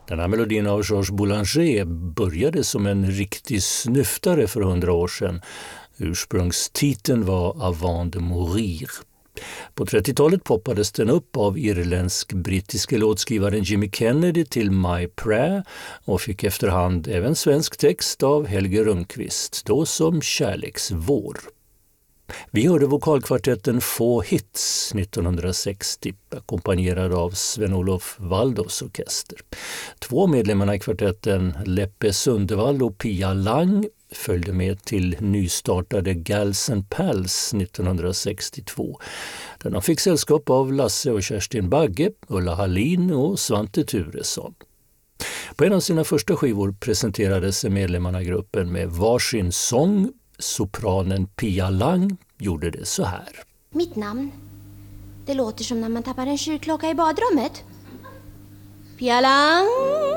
Den här melodin av Georges Boulanger började som en riktig snyftare för 100 år sedan. Ursprungstiteln var Avant de mourir. På 30-talet poppades den upp av irländsk-brittiske låtskrivaren Jimmy Kennedy till My Prayer och fick efterhand även svensk text av Helge Rundqvist, då som Kärleksvår. Vi hörde vokalkvartetten Få Hits 1960, ackompanjerad av Sven-Olof Waldås orkester. 2 medlemmarna i kvartetten, Leppe Sundevall och Pia Lang, följde med till nystartade Gals and Pals 1962. Där de fick sällskap av Lasse och Kerstin Bagge, Ulla Hallin och Svante Turesson. På en av sina första skivor presenterades medlemmarna i gruppen med varsin sång. Sopranen Pia Lang gjorde det så här. Mitt namn, det låter som när man tappar en kyrkklocka i badrummet. Pia Lang.